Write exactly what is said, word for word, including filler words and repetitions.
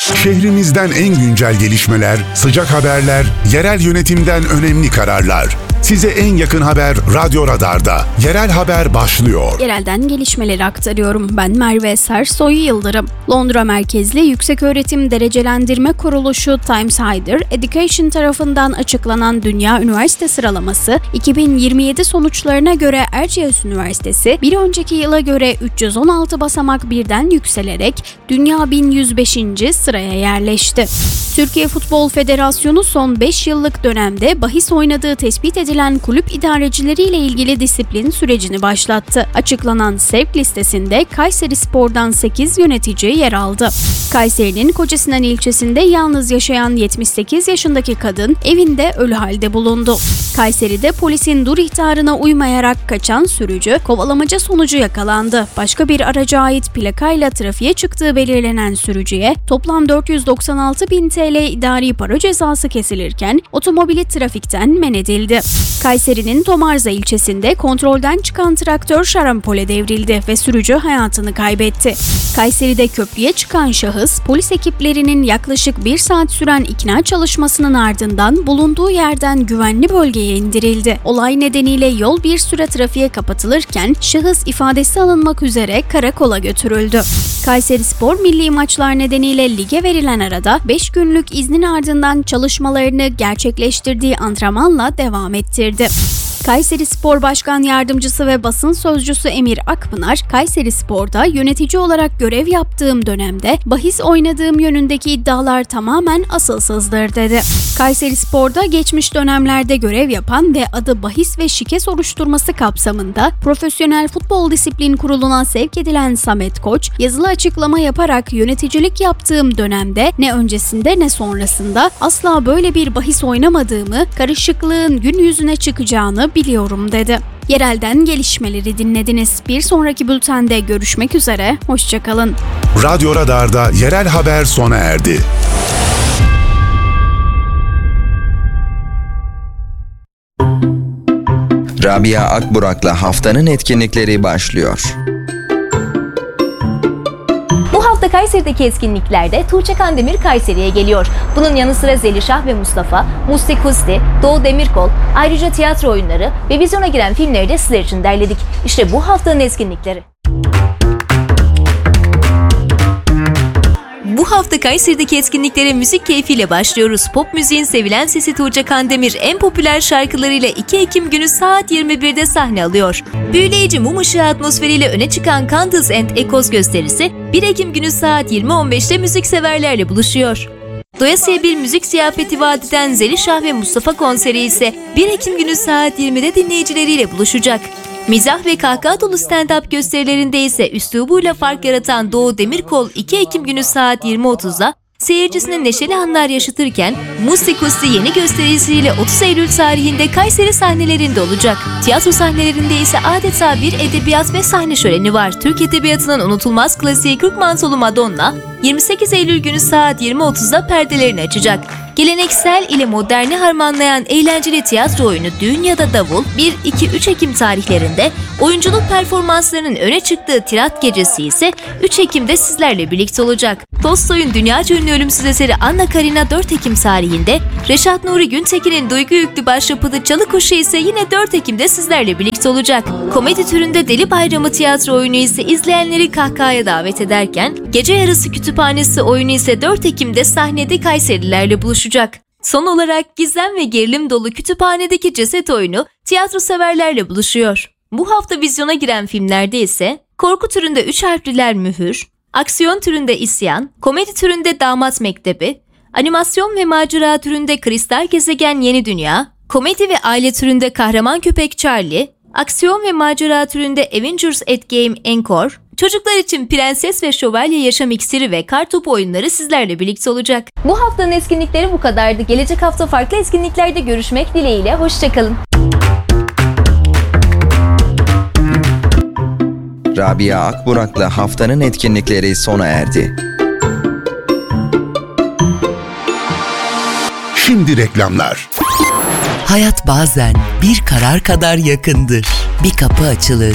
Şehrimizden en güncel gelişmeler, sıcak haberler, yerel yönetimden önemli kararlar. Size en yakın haber Radyo Radar'da. Yerel haber başlıyor. Yerelden gelişmeleri aktarıyorum. Ben Merve Sersoy Yıldırım. Londra merkezli Yükseköğretim Derecelendirme Kuruluşu Times Higher Education tarafından açıklanan Dünya Üniversite Sıralaması iki bin yirmi yedi sonuçlarına göre Erciyes Üniversitesi bir önceki yıla göre üç yüz on altı basamak birden yükselerek Dünya bin yüz beşinci sıraya yerleşti. Türkiye Futbol Federasyonu son beş yıllık dönemde bahis oynadığı tespit edilen kulüp idarecileriyle ilgili disiplin sürecini başlattı. Açıklanan sevk listesinde Kayserispor'dan sekiz yönetici yer aldı. Kayseri'nin Kocasinan ilçesinde yalnız yaşayan yetmiş sekiz yaşındaki kadın evinde ölü halde bulundu. Kayseri'de polisin dur ihtarına uymayarak kaçan sürücü kovalamaca sonucu yakalandı. Başka bir araca ait plakayla trafiğe çıktığı belirlenen sürücüye toplam dört yüz doksan altı bin Türk lirası idari para cezası kesilirken otomobili trafikten men edildi. Kayseri'nin Tomarza ilçesinde kontrolden çıkan traktör şarampole devrildi ve sürücü hayatını kaybetti. Kayseri'de köprüye çıkan şahıs polis ekiplerinin yaklaşık bir saat süren ikna çalışmasının ardından bulunduğu yerden güvenli bölgeye indirildi. Olay nedeniyle yol bir süre trafiğe kapatılırken şahıs ifadesi alınmak üzere karakola götürüldü. Kayserispor milli maçlar nedeniyle lige verilen arada beş günlük iznin ardından çalışmalarını gerçekleştirdiği antrenmanla devam ettirdi. Kayserispor Başkan Yardımcısı ve basın sözcüsü Emir Akpınar, Kayserispor'da yönetici olarak görev yaptığım dönemde bahis oynadığım yönündeki iddialar tamamen asılsızdır dedi. Kayserispor'da geçmiş dönemlerde görev yapan ve adı bahis ve şike soruşturması kapsamında Profesyonel Futbol Disiplin Kurulu'na sevk edilen Samet Koç, yazılı açıklama yaparak yöneticilik yaptığım dönemde ne öncesinde ne sonrasında asla böyle bir bahis oynamadığımı, karışıklığın gün yüzüne çıkacağını biliyorum dedi. Yerelden gelişmeleri dinlediniz. Bir sonraki bültende görüşmek üzere. Hoşça kalın. Radyo Radar'da yerel haber sona erdi. Rabia Akburak'la haftanın etkinlikleri başlıyor. Bu hafta Kayseri'deki etkinliklerde Tuğçe Kandemir Kayseri'ye geliyor. Bunun yanı sıra Zelişah ve Mustafa, Musti Kusti, Doğu Demirkol, ayrıca tiyatro oyunları ve vizyona giren filmleri de sizler için derledik. İşte bu haftanın etkinlikleri. Bu hafta Kayseri'deki etkinliklere müzik keyfiyle başlıyoruz. Pop müziğin sevilen sesi Tuğçe Kandemir en popüler şarkılarıyla iki Ekim günü saat yirmi birde sahne alıyor. Büyüleyici mum ışığı atmosferiyle öne çıkan Candles and Echoes gösterisi bir Ekim günü saat yirmi on beşte müzikseverlerle buluşuyor. Doyasıya bir müzik ziyafeti vaat eden Zelişah ve Mustafa konseri ise bir Ekim günü saat yirmide dinleyicileriyle buluşacak. Mizah ve kahkaha dolu stand-up gösterilerinde ise üslubuyla fark yaratan Doğu Demirkol iki Ekim günü saat yirmi otuzda seyircisine neşeli anlar yaşatırken Musti Kusti yeni gösterisiyle otuz Eylül tarihinde Kayseri sahnelerinde olacak. Tiyatro sahnelerinde ise adeta bir edebiyat ve sahne şöleni var. Türk edebiyatının unutulmaz klasiği Kürk Mantolu Madonna yirmi sekiz Eylül günü saat yirmi otuzda perdelerini açacak. Geleneksel ile moderni harmanlayan eğlenceli tiyatro oyunu Düğün ya da Davul bir iki üç Ekim tarihlerinde, oyunculuk performanslarının öne çıktığı Tirat Gecesi ise üç Ekim'de sizlerle birlikte olacak. Tolstoy'un dünyaca ünlü ölümsüz eseri Anna Karina dört Ekim tarihinde, Reşat Nuri Güntekin'in duygu yüklü başyapıtı Çalı Kuşu ise yine dört Ekim'de sizlerle birlikte olacak. Komedi türünde Deli Bayramı tiyatro oyunu ise izleyenleri kahkahaya davet ederken, Gece Yarısı Kütüphanesi oyunu ise dört Ekim'de sahnede Kayserililerle buluşacak. Son olarak gizem ve gerilim dolu Kütüphanedeki Ceset oyunu tiyatro severlerle buluşuyor. Bu hafta vizyona giren filmlerde ise korku türünde Üç Harfliler Mühür, aksiyon türünde İsyan, komedi türünde Damat Mektebi, animasyon ve macera türünde Kristal Gezegen Yeni Dünya, komedi ve aile türünde Kahraman Köpek Charlie, aksiyon ve macera türünde Avengers Endgame Encore, çocuklar için Prenses ve Şövalye Yaşam İksiri ve Kartopu oyunları sizlerle birlikte olacak. Bu haftanın etkinlikleri bu kadardı. Gelecek hafta farklı etkinliklerde görüşmek dileğiyle. Hoşçakalın. Rabia Akburak'la haftanın etkinlikleri sona erdi. Şimdi reklamlar. Hayat bazen bir karar kadar yakındır. Bir kapı açılır,